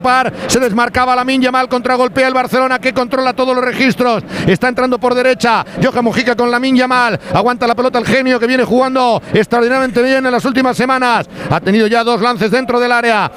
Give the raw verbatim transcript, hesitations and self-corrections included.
Se desmarcaba Lamine Yamal, contragolpea el Barcelona, que controla todos los registros. Está entrando por derecha Johan Mojica con Lamine Yamal. Aguanta la pelota el genio, que viene jugando extraordinariamente bien en las últimas semanas. Ha tenido ya dos lances dentro del área.